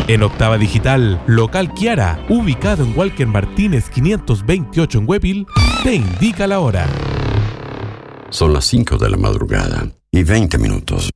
En Octava Digital, local Kiara, ubicado en Walker Martínez 528 en Huepil, te indica la hora. Son las 5 de la madrugada y 20 minutos.